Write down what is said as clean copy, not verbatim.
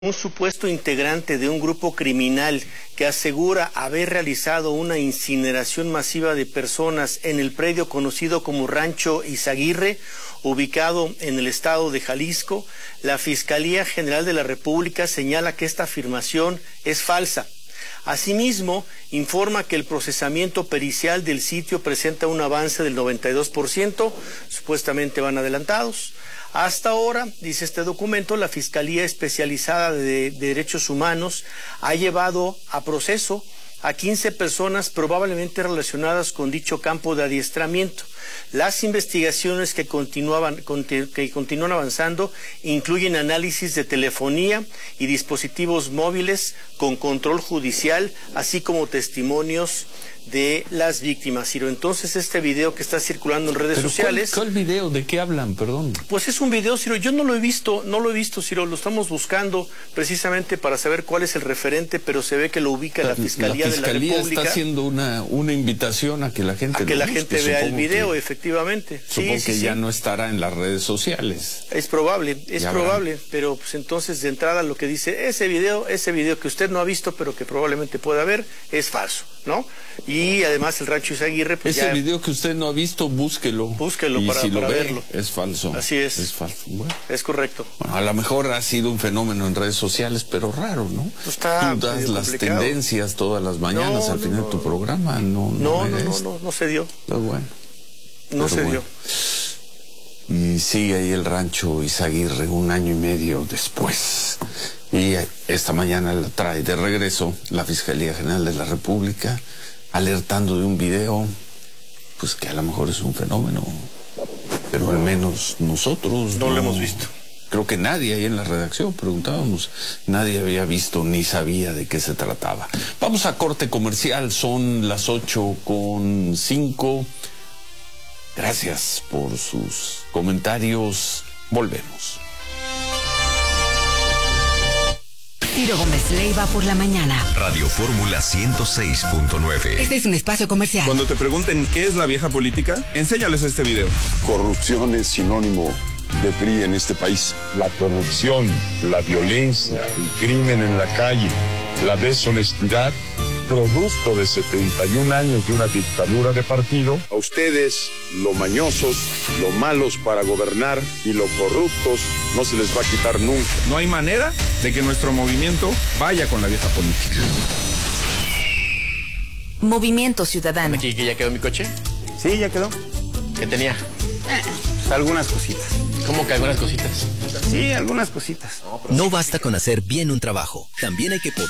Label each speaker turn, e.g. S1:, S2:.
S1: Un supuesto integrante de un grupo criminal que asegura haber realizado una incineración masiva de personas en el predio conocido como Rancho Izaguirre, ubicado en el estado de Jalisco, la Fiscalía General de la República señala que esta afirmación es falsa. Asimismo, informa que el procesamiento pericial del sitio presenta un avance del 92%, supuestamente van adelantados. Hasta ahora, dice este documento, la Fiscalía Especializada de Derechos Humanos ha llevado a proceso a 15 personas probablemente relacionadas con dicho campo de adiestramiento. Las investigaciones que continúan avanzando incluyen análisis de telefonía y dispositivos móviles con control judicial, así como testimonios de las víctimas. Ciro, entonces este video que está circulando en redes sociales...
S2: ¿Cuál video? ¿De qué hablan? Perdón.
S1: Pues es un video, Ciro, yo no lo he visto, Ciro, lo estamos buscando precisamente para saber cuál es el referente, pero se ve que lo ubica la Fiscalía de la República.
S2: La Fiscalía está haciendo una invitación a que la gente
S1: vea el video, efectivamente.
S2: Supongo que ya no estará en las redes sociales.
S1: Es probable, pero pues entonces de entrada lo que dice ese video que usted no ha visto, pero que probablemente pueda ver, es falso, ¿no? Y además el Rancho Izaguirre, pues
S2: ese video que usted no ha visto, búsquelo y
S1: para,
S2: si lo ve,
S1: verlo.
S2: Es falso.
S1: Así es.
S2: Es falso. Bueno.
S1: Es correcto.
S2: Bueno, a lo mejor ha sido un fenómeno en redes sociales, pero raro, ¿no?
S1: Pues está
S2: tú das las
S1: complicado.
S2: Tendencias todas las mañanas al final de tu programa.
S1: No se dio.
S2: Pero bueno.
S1: No se dio.
S2: Y sigue ahí el Rancho Izaguirre 1 año y medio después. Y esta mañana la trae de regreso la Fiscalía General de la República, alertando de un video, pues que a lo mejor es un fenómeno, pero al menos nosotros
S1: no lo hemos visto.
S2: Creo que nadie ahí en la redacción, preguntábamos, nadie había visto ni sabía de qué se trataba. Vamos a corte comercial, son las 8:05. Gracias por sus comentarios. Volvemos.
S3: Ciro Gómez Leiva por la mañana.
S4: Radio Fórmula 106.9.
S3: Este es un espacio comercial.
S5: Cuando te pregunten qué es la vieja política, enséñales este video.
S6: Corrupción es sinónimo de PRI en este país.
S7: La corrupción, la violencia, el crimen en la calle, la deshonestidad, producto de 71 años de una dictadura de partido.
S6: A ustedes, lo mañosos, lo malos para gobernar y lo corruptos, no se les va a quitar nunca.
S5: No hay manera de que nuestro movimiento vaya con la vieja política.
S3: Movimiento Ciudadano.
S1: ¿Aquí que ya quedó mi coche?
S8: Sí, ya quedó.
S1: ¿Qué tenía?
S8: Pues algunas cositas.
S1: ¿Cómo que algunas cositas?
S8: Sí, algunas cositas.
S4: No basta con hacer bien un trabajo, también hay que poder